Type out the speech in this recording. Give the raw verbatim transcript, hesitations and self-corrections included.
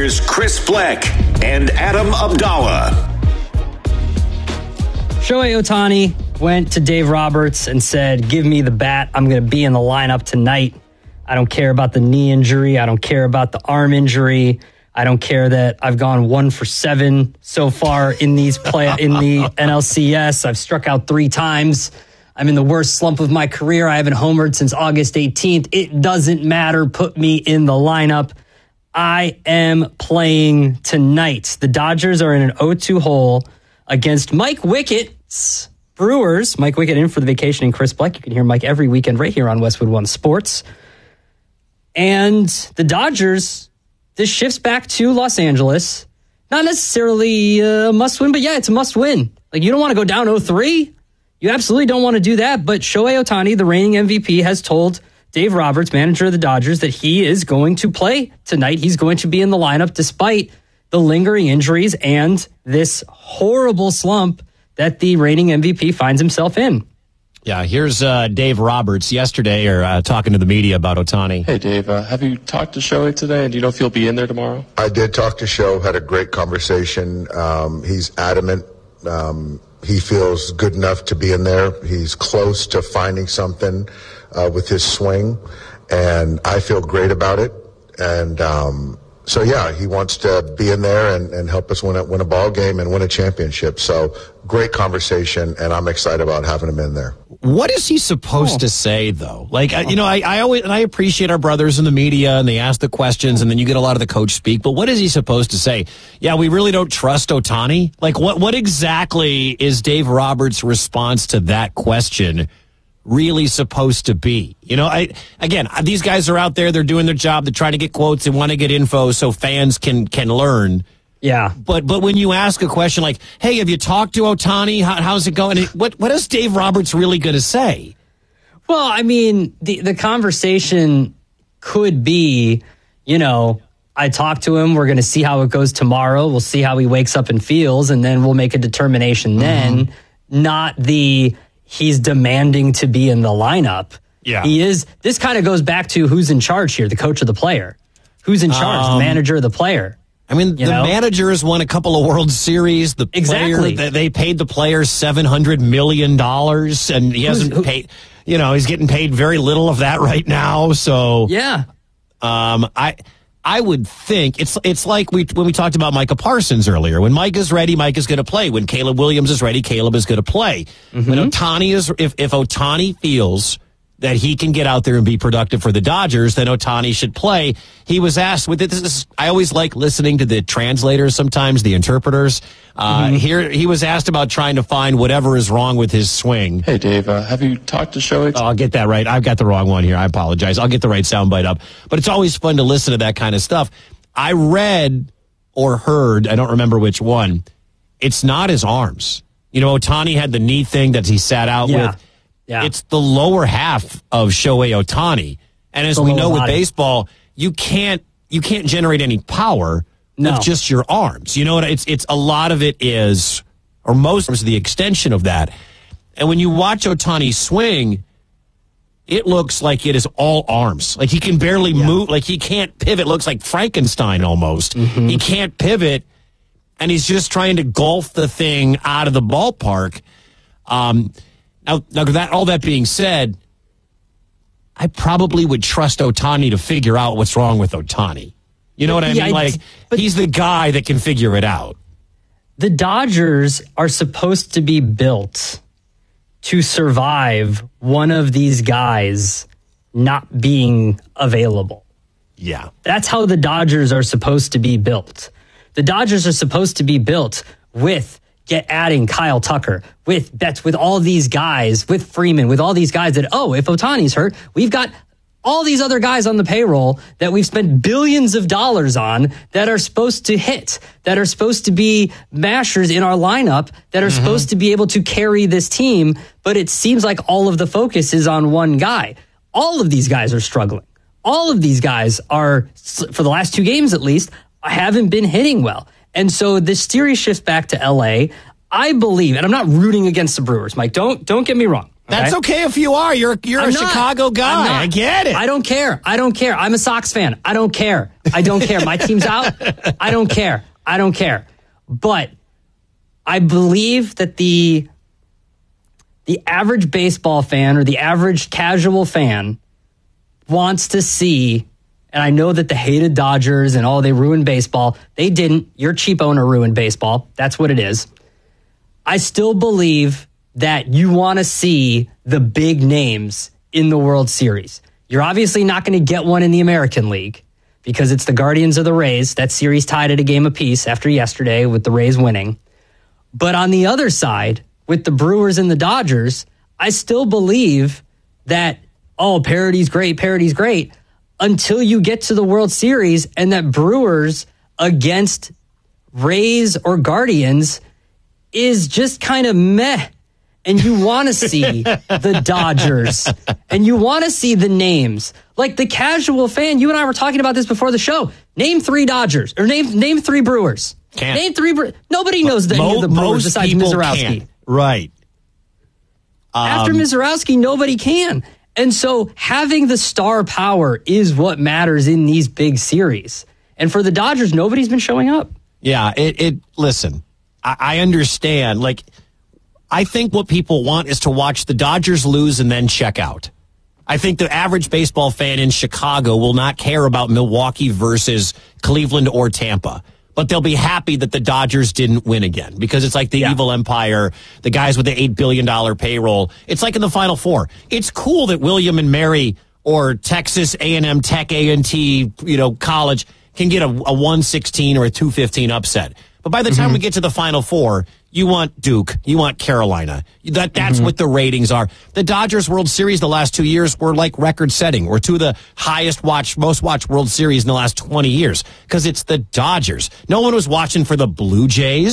Here's Chris Black and Adam Abdallah. Shohei Ohtani went to Dave Roberts and said, give me the bat. I'm going to be in the lineup tonight. I don't care about the knee injury. I don't care about the arm injury. I don't care that I've gone one for seven so far in these play in the N L C S. I've struck out three times. I'm in the worst slump of my career. I haven't homered since August eighteenth. It doesn't matter. Put me in the lineup. I am playing tonight. The Dodgers are in an oh two hole against Mike Wickett's Brewers. Mike Wickett in for the vacationing Chris Black. You can hear Mike every weekend right here on Westwood One Sports. And the Dodgers, this shifts back to Los Angeles. Not necessarily a must win, but yeah, it's a must win. Like, you don't want to go down oh three. You absolutely don't want to do that. But Shohei Ohtani, the reigning M V P, has told Dave Roberts, manager of the Dodgers, that he is going to play tonight. He's going to be in the lineup despite the lingering injuries and this horrible slump that the reigning M V P finds himself in. Yeah, here's uh, Dave Roberts yesterday or uh, talking to the media about Ohtani. Hey, Dave, uh, have you talked to Shohei today? And do you know if he'll be in there tomorrow? I did talk to Shohei, had a great conversation. Um, he's adamant. Um, he feels good enough to be in there. He's close to finding something uh, with his swing, and I feel great about it. And um, so, yeah, he wants to be in there and, and help us win a, win a ball game and win a championship. So, great conversation, and I'm excited about having him in there. What is he supposed oh. to say, though? Like, you know, I, I always, and I appreciate our brothers in the media, and they ask the questions, and then you get a lot of the coach speak, but what is he supposed to say? Yeah, we really don't trust Ohtani? Like, what, what exactly is Dave Roberts' response to that question really supposed to be? You know, I again, these guys are out there, they're doing their job, they're trying to get quotes, they want to get info so fans can can learn. Yeah. But but when you ask a question like, hey, have you talked to Ohtani? How, how's it going? What what is Dave Roberts really going to say? Well, I mean, the, the conversation could be, you know, I talked to him. We're going to see how it goes tomorrow. We'll see how he wakes up and feels, and then we'll make a determination then. Mm-hmm. Not the he's demanding to be in the lineup. Yeah. He is. This kind of goes back to who's in charge here, the coach of the player. Who's in charge, um, the manager of the player? I mean, you the know? managers won a couple of World Series. The exactly. player, they paid the player seven hundred million dollars, and he hasn't who, paid, you know, he's getting paid very little of that right now. So, yeah. Um, I I would think it's it's like we when we talked about Micah Parsons earlier. When Mike is ready, Mike is going to play. When Caleb Williams is ready, Caleb is going to play. Mm-hmm. When Ohtani is, if, if Ohtani feels that he can get out there and be productive for the Dodgers, then Ohtani should play. He was asked, with this is, I always like listening to the translators sometimes, the interpreters. Uh, mm-hmm. Here, he was asked about trying to find whatever is wrong with his swing. Hey, Dave, uh, have you talked to Shohei? Oh, I'll get that right. I've got the wrong one here. I apologize. I'll get the right soundbite up. But it's always fun to listen to that kind of stuff. I read or heard, I don't remember which one, it's not his arms. You know, Ohtani had the knee thing that he sat out yeah. with. Yeah. It's the lower half of Shohei Ohtani. And as we know with baseball, you can't you can't generate any power no. with just your arms. You know what? It's it's a lot of it is, or most of the extension of that. And when you watch Ohtani swing, it looks like it is all arms. Like he can barely yeah. move. Like he can't pivot. Looks like Frankenstein almost. Mm-hmm. He can't pivot, and he's just trying to golf the thing out of the ballpark. Um. Now, now that, all that being said, I probably would trust Ohtani to figure out what's wrong with Ohtani. You know what I yeah, mean? Like, but he's the guy that can figure it out. The Dodgers are supposed to be built to survive one of these guys not being available. Yeah. That's how the Dodgers are supposed to be built. The Dodgers are supposed to be built with get adding Kyle Tucker, with Betts, with all these guys, with Freeman, with all these guys that, oh, if Ohtani's hurt, we've got all these other guys on the payroll that we've spent billions of dollars on that are supposed to hit, that are supposed to be mashers in our lineup, that are mm-hmm. supposed to be able to carry this team. But it seems like all of the focus is on one guy. All of these guys are struggling. All of these guys are, for the last two games at least, haven't been hitting well. And so this series shifts back to L A. I believe, and I'm not rooting against the Brewers, Mike. Don't don't get me wrong. That's okay if you are. You're you're I'm a not. Chicago guy. I get it. I don't care. I don't care. I'm a Sox fan. I don't care. I don't care. My team's out. I don't care. I don't care. But I believe that the the average baseball fan or the average casual fan wants to see, and I know that the hated Dodgers and oh, they ruined baseball. They didn't. Your cheap owner ruined baseball. That's what it is. I still believe that you want to see the big names in the World Series. You're obviously not going to get one in the American League because it's the Guardians of the Rays. That series tied at a game apiece after yesterday with the Rays winning. But on the other side, with the Brewers and the Dodgers, I still believe that, oh, parity's great, parity's great, until you get to the World Series and that Brewers against Rays or Guardians is just kind of meh. And you want to see the Dodgers and you want to see the names. Like the casual fan, you and I were talking about this before the show. Name three Dodgers or name name three Brewers. Can't. Name three Brewers. Nobody knows the, Mo- any of the Brewers most besides people Mizorowski. can't. Right. Um, After Mizorowski, nobody can. And so having the star power is what matters in these big series. And for the Dodgers, nobody's been showing up. Yeah, it, it listen, I, I understand. Like, I think what people want is to watch the Dodgers lose and then check out. I think the average baseball fan in Chicago will not care about Milwaukee versus Cleveland or Tampa. But they'll be happy that the Dodgers didn't win again because it's like the yeah. evil empire, the guys with the eight billion dollars payroll. It's like in the Final Four. It's cool that William and Mary or Texas A and M Tech A and T, you know, college can get a, a one sixteen or a two fifteen upset. But by the time mm-hmm. we get to the Final Four, you want Duke, you want Carolina. That That's mm-hmm. what the ratings are. The Dodgers World Series the last two years were like record-setting. We're two of the highest watched, most watched World Series in the last twenty years because it's the Dodgers. No one was watching for the Blue Jays.